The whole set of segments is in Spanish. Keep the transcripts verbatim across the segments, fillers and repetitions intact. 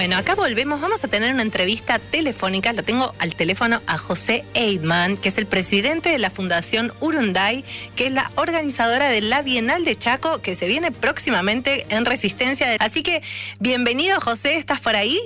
Bueno, acá volvemos, vamos a tener una entrevista telefónica, lo tengo al teléfono a José Eidman, que es el presidente de la Fundación Urunday, que es la organizadora de la Bienal de Chaco, que se viene próximamente en Resistencia. Así que, bienvenido José, ¿estás por ahí?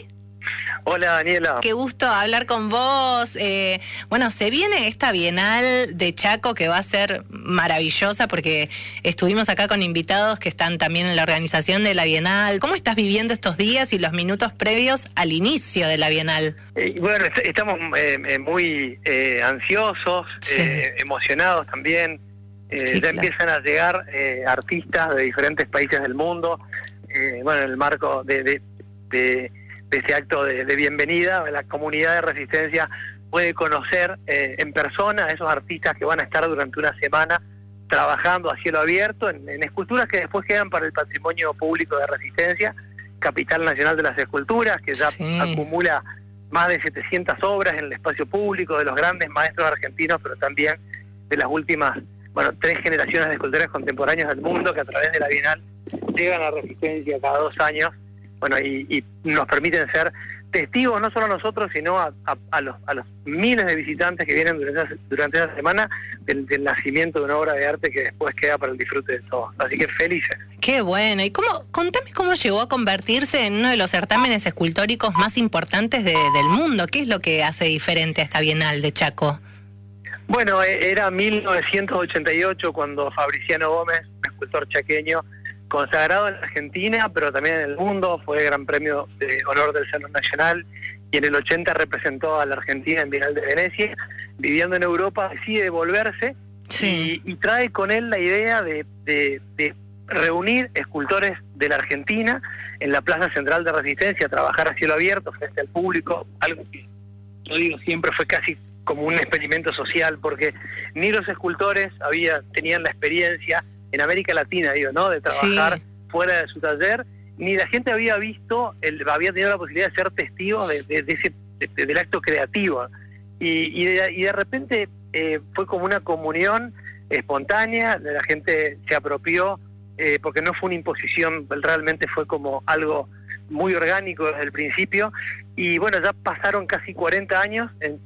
Hola Daniela. Qué gusto hablar con vos. Eh, bueno, se viene esta Bienal de Chaco que va a ser maravillosa porque estuvimos acá con invitados que están también en la organización de la Bienal. ¿Cómo estás viviendo estos días y los minutos previos al inicio de la Bienal? Eh, bueno, est estamos eh, muy eh, ansiosos, sí. eh, emocionados también. Eh, sí, ya claro. empiezan a llegar eh, artistas de diferentes países del mundo. Eh, bueno, en el marco de... de, de de este acto de, de bienvenida, la comunidad de Resistencia puede conocer eh, en persona a esos artistas que van a estar durante una semana trabajando a cielo abierto en, en esculturas que después quedan para el patrimonio público de Resistencia, Capital Nacional de las Esculturas, que ya sí. acumula más de setecientas obras en el espacio público de los grandes maestros argentinos, pero también de las últimas, bueno, tres generaciones de escultores contemporáneos del mundo que a través de la Bienal llegan a Resistencia cada dos años. Bueno, y, y nos permiten ser testigos, no solo a nosotros, sino a, a, a, los, a los miles de visitantes que vienen durante, durante esa semana del, del nacimiento de una obra de arte que después queda para el disfrute de todos. Así que felices. Qué bueno. Y cómo, contame cómo llegó a convertirse en uno de los certámenes escultóricos más importantes de, del mundo. ¿Qué es lo que hace diferente a esta Bienal de Chaco? Bueno, era mil novecientos ochenta y ocho cuando Fabriciano Gómez, un escultor chaqueño, consagrado en Argentina, pero también en el mundo, fue Gran Premio de Honor del Salón Nacional, y en el ochenta representó a la Argentina en Bienal de Venecia. Viviendo en Europa, decide volverse sí. y, y trae con él la idea de, de, de reunir escultores de la Argentina en la Plaza Central de Resistencia, trabajar a cielo abierto frente al público, algo que yo digo siempre fue casi como un experimento social, porque ni los escultores había, tenían la experiencia en América Latina, digo, ¿no?, de trabajar sí. fuera de su taller, ni la gente había visto, el, había tenido la posibilidad de ser testigos de, de, de ese, de, del acto creativo. Y, y, de, y de repente eh, fue como una comunión espontánea, la gente se apropió, eh, porque no fue una imposición, realmente fue como algo muy orgánico desde el principio. Y bueno, ya pasaron casi cuarenta años, en,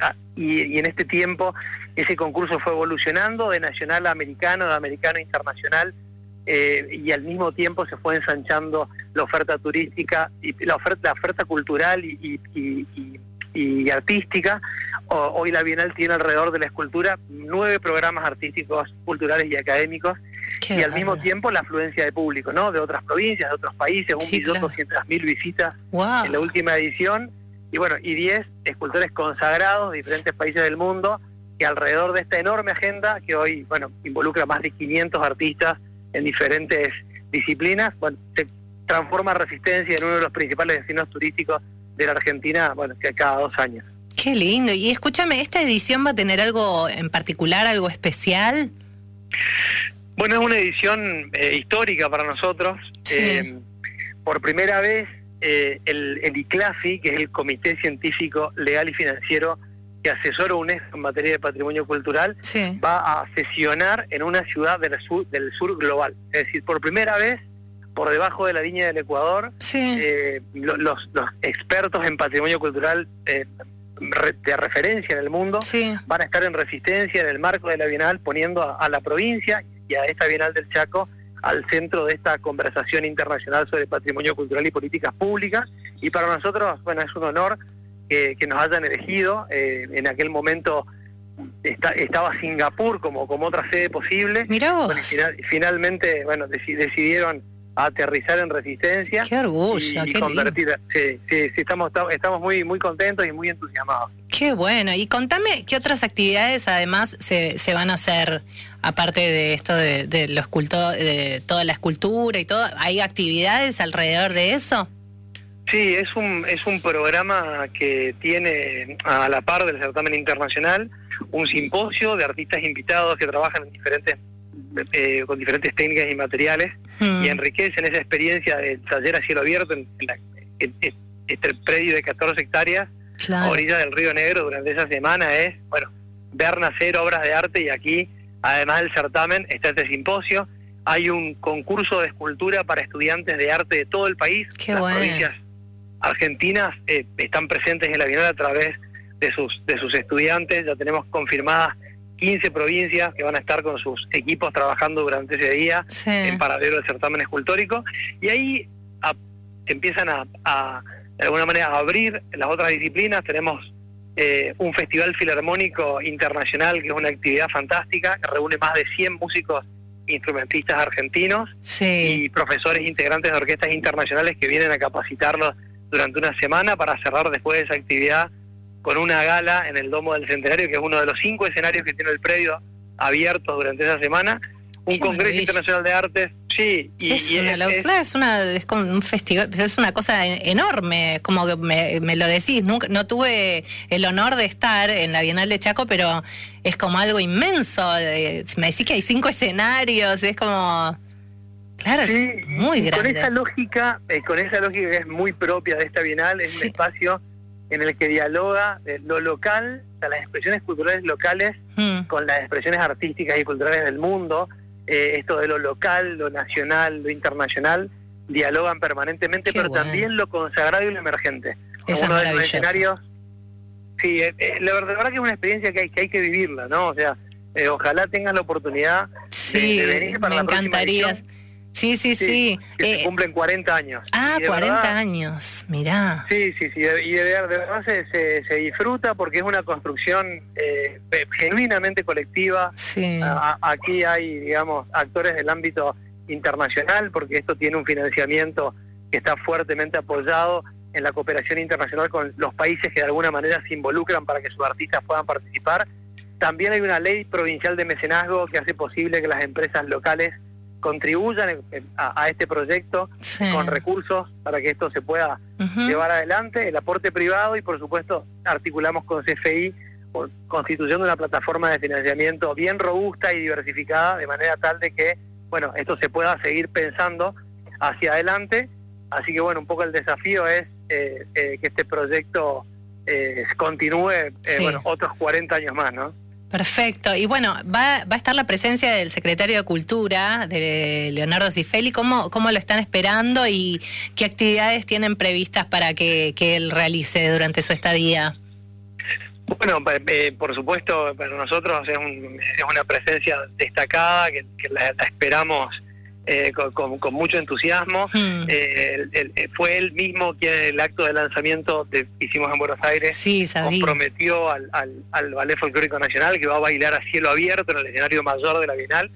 y, y en este tiempo ese concurso fue evolucionando de nacional a americano, de americano a internacional, eh, y al mismo tiempo se fue ensanchando la oferta turística, y la oferta, la oferta cultural y, y, y, y, y artística. O, hoy la Bienal tiene alrededor de la escultura nueve programas artísticos, culturales y académicos, Qué y al mismo tiempo la afluencia de público, ¿no?, de otras provincias, de otros países, un millón doscientas mil visitas wow. en la última edición. Y bueno, y diez escultores consagrados de diferentes países del mundo, que alrededor de esta enorme agenda, que hoy, bueno, involucra más de quinientos artistas en diferentes disciplinas, bueno, se transforma Resistencia en uno de los principales destinos turísticos de la Argentina, bueno, que cada dos años. Qué lindo. Y escúchame, ¿esta edición va a tener algo en particular, algo especial? Bueno, es una edición eh, histórica para nosotros. Sí. Eh, por primera vez, Eh, el, el I C L A F I, que es el Comité Científico, Legal y Financiero que asesora a UNESCO en materia de patrimonio cultural, sí. va a sesionar en una ciudad del sur, del sur global. Es decir, por primera vez, por debajo de la línea del Ecuador, sí. eh, lo, los, los expertos en patrimonio cultural eh, re, de referencia en el mundo sí. van a estar en Resistencia en el marco de la Bienal, poniendo a, a la provincia y a esta Bienal del Chaco al centro de esta conversación internacional sobre patrimonio cultural y políticas públicas. Y para nosotros, bueno, es un honor que, que nos hayan elegido. Eh, en aquel momento está, estaba Singapur como, como otra sede posible. Mirá vos. Bueno, y final, finalmente, bueno, dec- decidieron aterrizar en Resistencia. Qué orgullo, y, y qué convertir. Sí, sí, sí, estamos, estamos muy, muy contentos y muy entusiasmados. Qué bueno. Y contame qué otras actividades además se, se van a hacer, aparte de esto de, de los culto, de toda la escultura y todo. ¿Hay actividades alrededor de eso? Sí, es un, es un programa que tiene a la par del certamen internacional un simposio de artistas invitados que trabajan en diferentes eh, con diferentes técnicas y materiales mm. y enriquecen esa experiencia del taller a cielo abierto en, en, la, en, en este predio de catorce hectáreas claro. a orilla del Río Negro. Durante esa semana es, bueno, ver nacer obras de arte, y aquí, además del certamen, está este simposio. Hay un concurso de escultura para estudiantes de arte de todo el país. Qué las bueno. provincias argentinas eh, están presentes en la Bienal a través de sus, de sus estudiantes. Ya tenemos confirmadas quince provincias que van a estar con sus equipos trabajando durante ese día, sí, en paralelo al certamen escultórico, y ahí a, empiezan a, a, de alguna manera, a abrir las otras disciplinas. Tenemos eh, un festival filarmónico internacional, que es una actividad fantástica, que reúne más de cien músicos instrumentistas argentinos, sí, y profesores integrantes de orquestas internacionales que vienen a capacitarlos durante una semana para cerrar después de esa actividad con una gala en el Domo del Centenario, que es uno de los cinco escenarios que tiene el predio abiertos durante esa semana. Un Qué Congreso maravilla. Internacional de Artes, sí. Y, es, y una, es, es, es, una, es como un festival, pero es una cosa enorme, como que me, me lo decís. Nunca, no tuve el honor de estar en la Bienal de Chaco, pero es como algo inmenso. Me decís que hay cinco escenarios, es como... Claro, sí, es muy grande. Con esa lógica, eh, con esa lógica que es muy propia de esta Bienal, es sí. un espacio en el que dialoga lo local, o sea, las expresiones culturales locales, mm. con las expresiones artísticas y culturales del mundo. Eh, esto de lo local, lo nacional, lo internacional, dialogan permanentemente, Qué pero bueno. también lo consagrado y lo emergente. Eso uno es de los escenarios. Sí, eh, eh, la, verdad, la verdad que es una experiencia que hay que, hay que vivirla, ¿no? O sea, eh, ojalá tengas la oportunidad sí, de, de venir para me la encantaría. Edición. Sí, sí, sí. sí. Que eh, se cumplen cuarenta años. Ah, cuarenta verdad, años, mirá. Sí, sí, sí, y de, de verdad se, se, se disfruta porque es una construcción eh, genuinamente colectiva. Sí. A, aquí hay, digamos, actores del ámbito internacional, porque esto tiene un financiamiento que está fuertemente apoyado en la cooperación internacional con los países que de alguna manera se involucran para que sus artistas puedan participar. También hay una ley provincial de mecenazgo que hace posible que las empresas locales contribuyan a, a este proyecto sí. con recursos para que esto se pueda uh-huh. llevar adelante, el aporte privado, y por supuesto articulamos con C F I por, constituyendo una plataforma de financiamiento bien robusta y diversificada, de manera tal de que bueno esto se pueda seguir pensando hacia adelante. Así que bueno, un poco el desafío es eh, eh, que este proyecto eh, continúe eh, sí. bueno otros cuarenta años más, ¿no? Perfecto. Y bueno, va, va a estar la presencia del secretario de Cultura, de Leonardo Cifelli. ¿Cómo, cómo lo están esperando y qué actividades tienen previstas para que, que él realice durante su estadía? Bueno, eh, por supuesto, para nosotros es, un, es una presencia destacada, que, que la, la esperamos eh, con, con, con mucho entusiasmo. Mm. Eh, el, el, fue él mismo quien en el acto de lanzamiento que hicimos en Buenos Aires sí, comprometió al, al, al Ballet Folclórico Nacional, que va a bailar a cielo abierto en el escenario mayor de la Bienal.